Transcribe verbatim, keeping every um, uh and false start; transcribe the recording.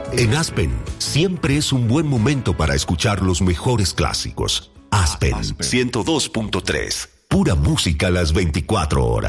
En Aspen, siempre es un buen momento para escuchar los mejores clásicos. Aspen, ciento dos punto tres. Pura música a las veinticuatro horas.